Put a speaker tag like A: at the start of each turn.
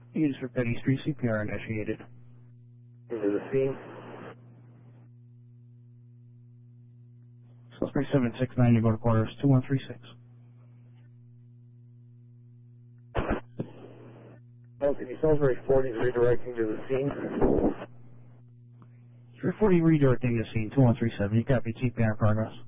A: Units for Petty Street, CPR initiated.
B: Into the scene.
A: Suspect 769, you go to quarters 2136.
B: Can you Salisbury 40 is redirecting to the scene?
A: 340 redirecting to the scene, 2137. You copy, CPR in progress.